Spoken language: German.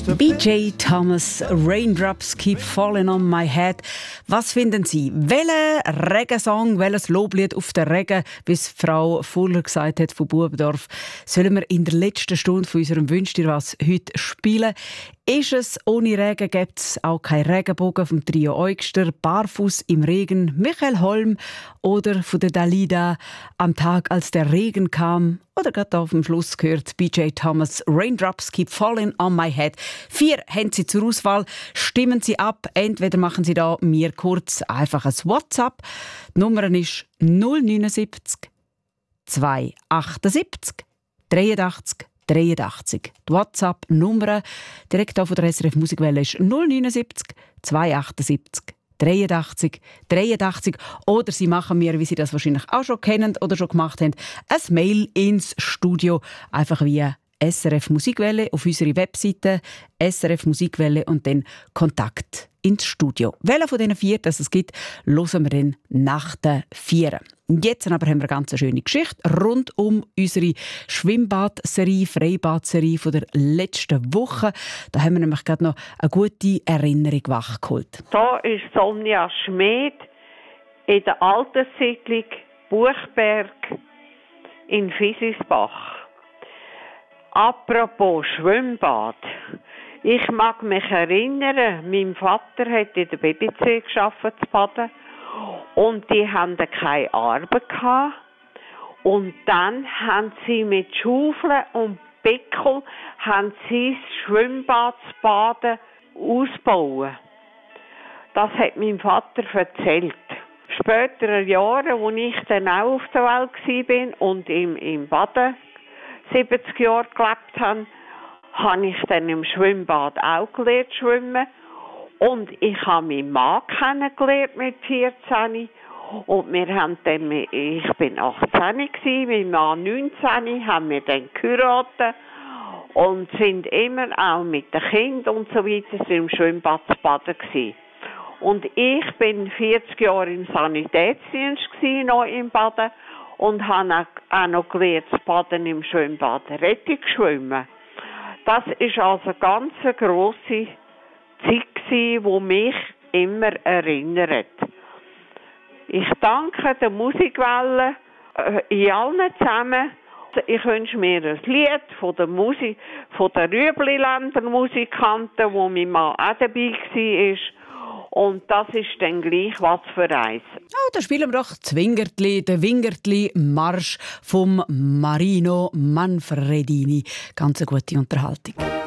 BJ Thomas, Raindrops Keep Falling on My Head. Was finden Sie? Welcher Regensong, welches Loblied auf den Regen, wie es Frau Fuller gesagt hat von Bubendorf, sollen wir in der letzten Stunde von unserem «Wünsch dir was» heute spielen? Ist es ohne Regen, gibt es auch keinen Regenbogen vom Trio Eugster, «Barfuß im Regen», Michael Holm oder von der Dalida «Am Tag, als der Regen kam» oder gerade auf dem Schluss gehört BJ Thomas «Raindrops Keep Falling on My Head». 4 haben Sie zur Auswahl. Stimmen Sie ab. Entweder machen Sie da mir kurz einfach ein WhatsApp. Die Nummer ist 079 278 83 83. Die WhatsApp-Nummer direkt auf der SRF Musikwelle ist 079 278 83 83. Oder Sie machen mir, wie Sie das wahrscheinlich auch schon kennen oder schon gemacht haben, ein Mail ins Studio. Einfach via SRF Musikwelle auf unsere Webseite SRF Musikwelle und dann Kontakt ins Studio. Welche von diesen 4 das es gibt, hören wir dann nach den 4. Jetzt aber haben wir eine ganz schöne Geschichte rund um unsere Schwimmbadserie, Freibadserie von der letzten Woche. Da haben wir nämlich gerade noch eine gute Erinnerung wachgeholt. Da ist Sonja Schmid in der Alterssiedlung Buchberg in Fisisbach. Apropos Schwimmbad. Ich mag mich erinnern, mein Vater hat in der BBC gearbeitet, zu baden. Und die hatten keine Arbeit gehabt. Und dann haben sie mit Schaufeln und Pickel haben sie das Schwimmbad zu baden ausbauen. Das hat mein Vater erzählt. Späteren Jahren, als ich dann auch auf der Welt war und im Baden 70 Jahre gelebt habe, habe ich dann im Schwimmbad auch gelernt schwimmen. Und ich habe meinen Mann kennengelernt mit 14. Und wir haben dann, ich bin 18 gewesen, mein Mann 19, haben wir dann geheiratet und sind immer auch mit den Kindern und so weiter im Schwimmbad zu baden gewesen. Und ich bin 40 Jahre im Sanitätsdienst gewesen, noch im Baden, und habe auch noch gelernt zu baden im Schwimmbad, Rettungsschwimmen. Das ist also eine ganz grosse Zeit, die mich immer erinnert. Ich danke der Musikwelle in allen zusammen. Ich wünsche mir ein Lied von der Rübliländer Musikanten, wo mein Mann auch dabei war. Und das ist dann gleich was für eins. Oh, da spielen wir doch Zwingertli, den Wingertli-Marsch vom Marino Manfredini. Ganz eine gute Unterhaltung.